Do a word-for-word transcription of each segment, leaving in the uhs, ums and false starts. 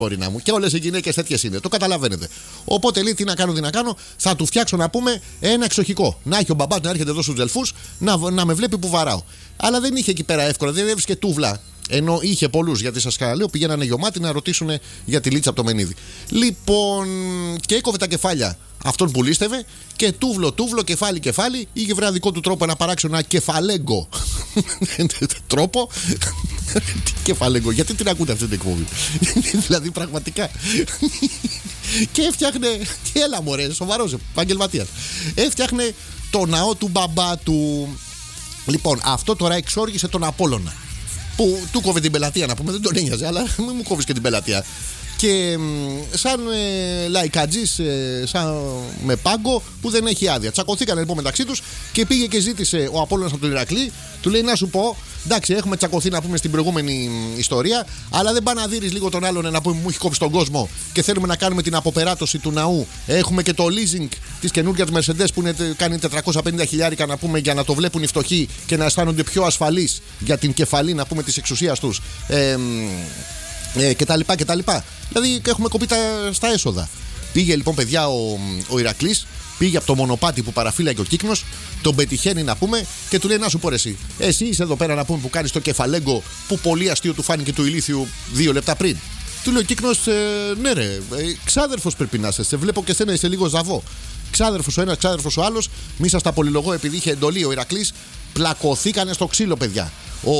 κορίνα μου. Και όλες οι γυναίκες τέτοιες είναι. Το καταλαβαίνετε. Οπότε λέει τι να κάνω, τι να κάνω. Θα του φτιάξω να πούμε ένα εξοχικό. Να έχει ο μπαμπάς να έρχεται εδώ στους Δελφούς να, να με βλέπει που βαράω. Αλλά δεν είχε εκεί πέρα εύκολα. Δεν έβρισκε τούβλα. Ενώ είχε πολλούς, γιατί σας λέω, πηγαίνανε γεωμάτι να ρωτήσουν για τη Λίτσα από το Μενίδη. Λοιπόν, και έκοβε τα κεφάλια αυτόν που λίστευε και τούβλο, τούβλο, κεφάλι, κεφάλι. Είχε βρει δικό του τρόπο να παράξει ένα κεφαλέγκο τρόπο. Τι κεφαλέγκο, γιατί την ακούτε αυτή την εκπομπή? Δηλαδή πραγματικά. Και έφτιαχνε. Έλα μωρέ, σοβαρός επαγγελματίας. Έφτιαχνε το ναό του μπαμπά του. Λοιπόν, αυτό τώρα εξόργησε τον Απόλλωνα. Που του κόβε την πελατεία, να πούμε, δεν τον ένοιαζε, αλλά μην μου κόβεις και την πελατεία. Και σαν ε, λαϊκατζής, ε, σαν με πάγκο που δεν έχει άδεια. Τσακωθήκαν λοιπόν μεταξύ τους και πήγε και ζήτησε ο Απόλλωνας από τον Ηρακλή. Του λέει να σου πω, εντάξει, έχουμε τσακωθεί να πούμε στην προηγούμενη ιστορία, αλλά δεν πάει να δείρεις λίγο τον άλλον να πούμε μου έχει κόψει τον κόσμο και θέλουμε να κάνουμε την αποπεράτωση του ναού. Έχουμε και το leasing της καινούργιας Mercedes που είναι, κάνει τετρακόσια πενήντα χιλιάρικα να πούμε για να το βλέπουν οι φτωχοί και να αισθάνονται πιο ασφαλείς για την κεφαλή να πούμε της εξουσίας τους. Ε, Ε, και τα λοιπά και τα λοιπά. Δηλαδή έχουμε κοπεί τα, στα έσοδα. Πήγε λοιπόν παιδιά ο, ο Ηρακλής, πήγε από το μονοπάτι που παραφύλαγε ο Κύκνος, τον πετυχαίνει να πούμε και του λέει να σου πω ρε, εσύ, εσύ είσαι εδώ πέρα να πούμε που κάνεις το κεφαλέγκο που πολύ αστείο του φάνηκε του ηλίθιου δύο λεπτά πριν. Του λέει ο Κύκνος, ε, ναι ρε, ε, ξάδερφος πρέπει να είσαι, σε βλέπω και σένα είσαι λίγο ζαβό. Ξάδερφος ο ένας, ξάδερφος ο άλλος, μη σας τα πολυλογώ επειδή είχε εντολή ο Ηρακλής, πλακωθήκανε στο ξύλο παιδιά. Ο,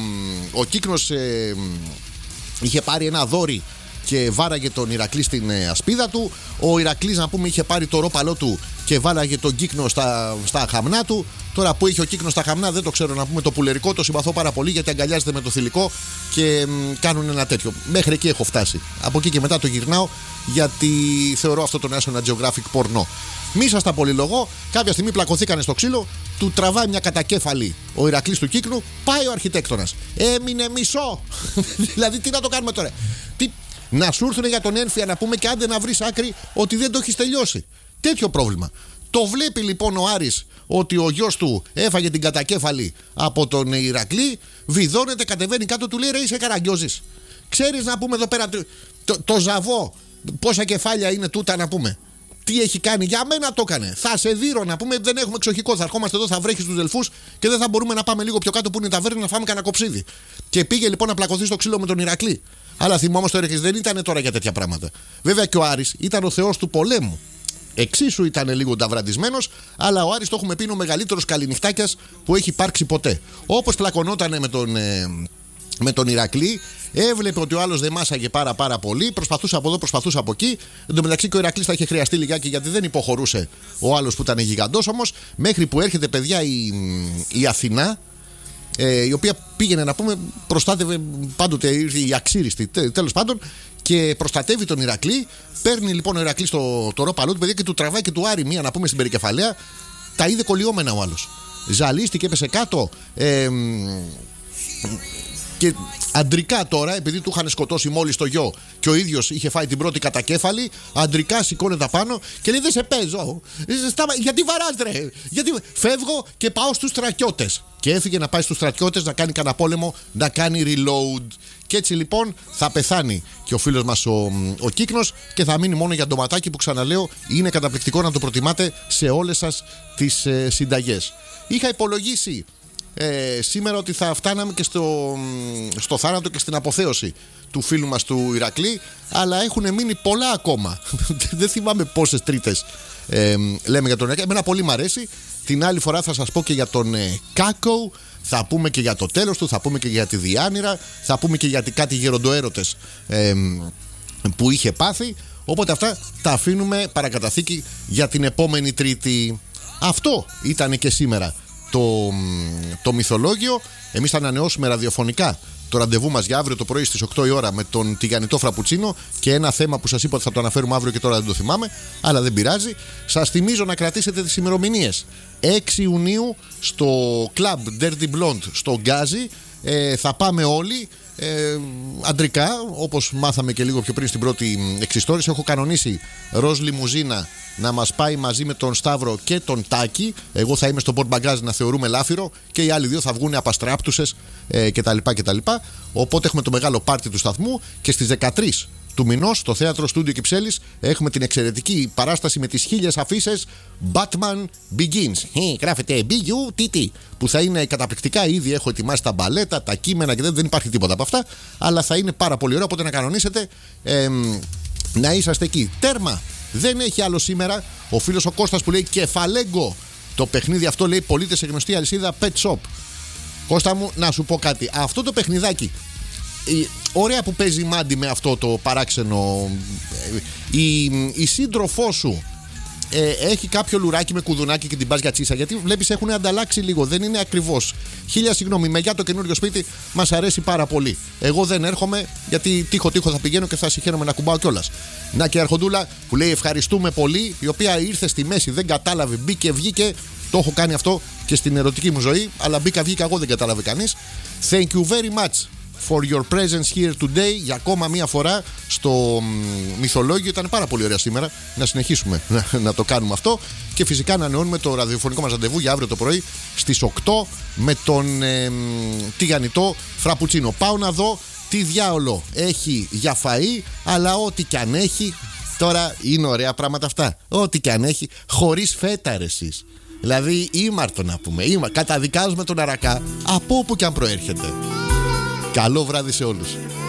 ο Κύκνος ε, είχε πάρει ένα δόρυ και βάραγε τον Ηρακλή στην ε, ασπίδα του. Ο Ηρακλής να πούμε είχε πάρει το ρόπαλό του και βάραγε τον Κύκνο στα, στα χαμνά του. Τώρα που είχε ο Κύκνος στα χαμνά δεν το ξέρω να πούμε, το πουλερικό το συμπαθώ πάρα πολύ γιατί αγκαλιάζεται με το θηλυκό και μ, κάνουν ένα τέτοιο. Μέχρι εκεί έχω φτάσει. Από εκεί και μετά το γυρνάω γιατί θεωρώ αυτό το National Geographic πορνό. Μη σας τα πολυλογώ, κάποια στιγμή πλακωθήκανε στο ξύλο, του τραβάει μια κατακέφαλη ο Ηρακλής του Κύκνου, πάει ο αρχιτέκτονας. Έμεινε μισό! Δηλαδή τι να το κάνουμε τώρα? Τι... Να σου έρθουν για τον ένφια να πούμε και άντε να βρεις άκρη ότι δεν το έχεις τελειώσει. Τέτοιο πρόβλημα. Το βλέπει λοιπόν ο Άρης ότι ο γιος του έφαγε την κατακέφαλη από τον Ηρακλή, βιδώνεται, κατεβαίνει κάτω, του λέει ρε είσαι καραγκιόζης. Ξέρεις να πούμε εδώ πέρα το, το, το ζαβό, πόσα κεφάλια είναι τούτα να πούμε. Τι έχει κάνει, για μένα το έκανε. Θα σε δείρω να πούμε, δεν έχουμε εξοχικό. Θα ερχόμαστε εδώ, θα βρέχει στους Δελφούς και δεν θα μπορούμε να πάμε λίγο πιο κάτω που είναι η ταβέρνα να φάμε κανένα κοψίδι. Και πήγε λοιπόν να πλακωθεί στο ξύλο με τον Ηρακλή. Αλλά θυμόμαστε ο Ερεχής δεν ήταν τώρα για τέτοια πράγματα. Βέβαια και ο Άρης ήταν ο θεός του πολέμου. Εξίσου ήταν λίγο νταβραντισμένος, αλλά ο Άρης το έχουμε πει είναι ο μεγαλύτερος καληνυχτάκιας που έχει υπάρξει ποτέ. Όπως πλακωνότανε με τον. Ε, με τον Ηρακλή, έβλεπε ότι ο άλλος δεν μάσαγε πάρα πάρα πολύ, προσπαθούσε από εδώ, προσπαθούσε από εκεί. Εν τω μεταξύ και ο Ηρακλής θα είχε χρειαστεί λιγάκι γιατί δεν υποχωρούσε ο άλλος που ήταν γιγαντός όμως, μέχρι που έρχεται παιδιά η, η Αθηνά, ε, η οποία πήγαινε να πούμε, προστάτευε πάντοτε η αξίριστη, τέλος πάντων, και προστατεύει τον Ηρακλή. Παίρνει λοιπόν ο Ηρακλής το, το ρόπαλό του παιδιά και του τραβάει και του άρει μία να πούμε στην περικεφαλαία. Τα είδε κολλιόμενα ο άλλος. Ζαλίστηκε, έπεσε κάτω. Ε, Και αντρικά τώρα, επειδή του είχαν σκοτώσει μόλις το γιο και ο ίδιος είχε φάει την πρώτη κατακέφαλη, αντρικά σηκώνεται πάνω και λέει: δεν σε παίζω. Γιατί βαράς, ρε? Γιατί φεύγω και πάω στους στρατιώτες. Και έφυγε να πάει στους στρατιώτες να κάνει κανένα πόλεμο, να κάνει reload. Και έτσι λοιπόν θα πεθάνει και ο φίλος μας ο, ο Κύκνος και θα μείνει μόνο για ντοματάκι που ξαναλέω είναι καταπληκτικό να το προτιμάτε σε όλες σας τις ε, συνταγές. Είχα υπολογίσει. Ε, σήμερα ότι θα φτάναμε και στο, στο θάνατο και στην αποθέωση του φίλου μας του Ηρακλή, αλλά έχουν μείνει πολλά ακόμα. Δεν θυμάμαι πόσες τρίτες ε, λέμε για τον Ηρακλή. Εμένα πολύ μ' αρέσει. Την άλλη φορά θα σας πω και για τον ε, Κάκο, θα πούμε και για το τέλος του, θα πούμε και για τη Διάνυρα, θα πούμε και για κάτι γεροντοέρωτες ε, που είχε πάθει. Οπότε αυτά τα αφήνουμε παρακαταθήκη για την επόμενη Τρίτη. Αυτό ήταν και σήμερα Το, το μυθολόγιο. Εμείς θα ανανεώσουμε ραδιοφωνικά το ραντεβού μας για αύριο το πρωί στις οκτώ η ώρα με τον τηγανιτό φραπουτσίνο και ένα θέμα που σας είπα ότι θα το αναφέρουμε αύριο και τώρα δεν το θυμάμαι, αλλά δεν πειράζει. Σας θυμίζω να κρατήσετε τις ημερομηνίες. έξι Ιουνίου στο Club Dirty Blonde στο Γκάζι, ε, θα πάμε όλοι ε, αντρικά, όπως μάθαμε και λίγο πιο πριν στην πρώτη εξιστόρηση. Έχω κανονίσει ροζ λιμουζίνα να μας πάει μαζί με τον Σταύρο και τον Τάκη. Εγώ θα είμαι στο πορτμπαγκάζ να θεωρούμε λάφυρο και οι άλλοι δύο θα βγουν απαστράπτουσες ε, κτλ, κτλ. Οπότε έχουμε το μεγάλο πάρτι του σταθμού και στις δεκατρείς του μηνός στο θέατρο Στούντιο Κυψέλης έχουμε την εξαιρετική παράσταση με τις χίλιες αφίσες Batman Begins. Hey, γράφεται B-U-T-T, που θα είναι καταπληκτικά. Ήδη έχω ετοιμάσει τα μπαλέτα, τα κείμενα και δεν, δεν υπάρχει τίποτα από αυτά. Αλλά θα είναι πάρα πολύ ωραίο. Οπότε να κανονίσετε ε, να είσαστε εκεί. Τέρμα. Δεν έχει άλλο σήμερα. Ο φίλος ο Κώστας που λέει Κεφαλέγκο. Το παιχνίδι αυτό λέει πωλείται σε γνωστή αλυσίδα Pet Shop. Κώστα μου, να σου πω κάτι. Αυτό το παιχνιδάκι, η, ωραία που παίζει μάντι με αυτό το παράξενο. Η, η σύντροφό σου ε, έχει κάποιο λουράκι με κουδουνάκι και την πας για τσίσα. Γιατί βλέπεις έχουν ανταλλάξει λίγο. Δεν είναι ακριβώς. Χίλια συγγνώμη, με για το καινούριο σπίτι μας αρέσει πάρα πολύ. Εγώ δεν έρχομαι γιατί τείχο-τείχο θα πηγαίνω και θα συγχαίρομαι να κουμπάω κιόλας. Να και η Αρχοντούλα που λέει ευχαριστούμε πολύ, η οποία ήρθε στη μέση, δεν κατάλαβε, μπήκε, βγήκε. Το έχω κάνει αυτό και στην ερωτική μου ζωή, αλλά μπήκα, βγήκα εγώ, δεν κατάλαβε κανείς. Thank you very much for your presence here today. Για ακόμα μία φορά στο μυθολόγιο. Ήταν πάρα πολύ ωραία σήμερα. Να συνεχίσουμε να, να το κάνουμε αυτό. Και φυσικά να ανανεώνουμε το ραδιοφωνικό μας ραντεβού για αύριο το πρωί στις οκτώ με τον ε, τηγανιτό Φραπουτσίνο. Πάω να δω τι διάολο έχει για φαΐ, αλλά ό,τι κι αν έχει. Τώρα είναι ωραία πράγματα αυτά. Ό,τι κι αν έχει, χωρίς φέτα ρε εσείς. Δηλαδή ήμαρτο να πούμε. Είμα, καταδικάζουμε τον αρακά από όπου κι αν προέρχεται. Καλό βράδυ σε όλους.